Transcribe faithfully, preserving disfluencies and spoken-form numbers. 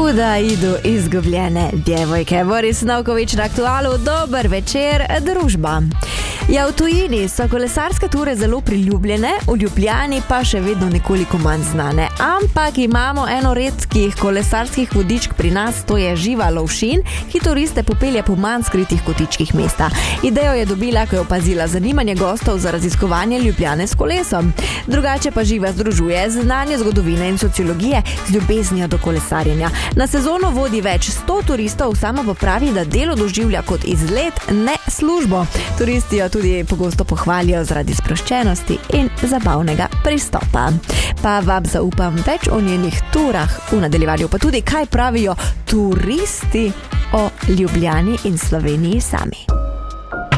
Kuda idu izgubljene djevojke? Boris Novković na Aktualu. Dober večer, družba. Ja, v tujini so kolesarske ture zelo priljubljene, v Ljubljani pa še vedno nekoliko manj znane. Ampak imamo eno redkih kolesarskih vodičk pri nas, to je Živa Lovšin, ki turiste popelje po manj skritih kotičkih mesta. Idejo je dobila, ko je opazila zanimanje gostov za raziskovanje Ljubljane s kolesom. Drugače pa Živa združuje znanje zgodovine in sociologije z ljubeznijo do kolesarjenja. Na sezono vodi več sto turistov, sama pa pravi, da delo doživlja kot izlet, ne službo. Turisti jo tudi pogosto pohvalijo zaradi sproščenosti in zabavnega pristopa. Pa vam zaupam več o njenih turah v nadaljevanju, pa tudi kaj pravijo turisti o Ljubljani in Sloveniji sami.